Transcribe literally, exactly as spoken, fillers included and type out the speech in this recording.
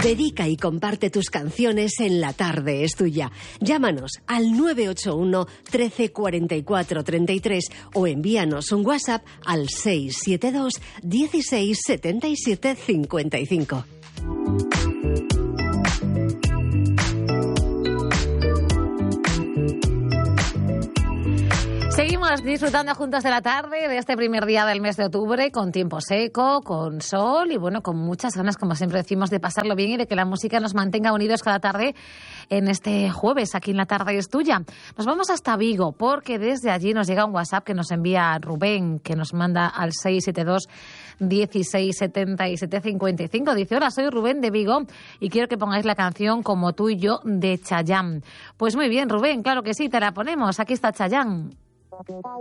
Dedica y comparte tus canciones en La Tarde es Tuya. Llámanos al nueve ocho uno, trece, cuarenta y cuatro, treinta y tres o envíanos un WhatsApp al seis siete dos, dieciséis, setenta y siete, cincuenta y cinco. Seguimos disfrutando juntos de la tarde, de este primer día del mes de octubre, con tiempo seco, con sol y bueno, con muchas ganas, como siempre decimos, de pasarlo bien y de que la música nos mantenga unidos cada tarde en este jueves, aquí en La Tarde es Tuya. Nos vamos hasta Vigo, porque desde allí nos llega un WhatsApp que nos envía Rubén, que nos manda al seis siete dos, dieciséis, setenta y siete, cincuenta y cinco. Dice: hola, soy Rubén de Vigo y quiero que pongáis la canción Como tú y yo de Chayanne. Pues muy bien, Rubén, claro que sí, te la ponemos. Aquí está Chayanne.